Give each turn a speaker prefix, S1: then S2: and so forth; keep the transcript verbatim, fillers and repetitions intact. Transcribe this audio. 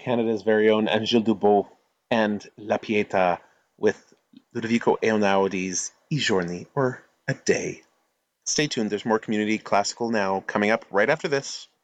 S1: Canada's very own Angel Dubot and La Pieta with Ludovico Eonaudi's I Giorni, or A Day. Stay tuned, there's more community classical now coming up right after this.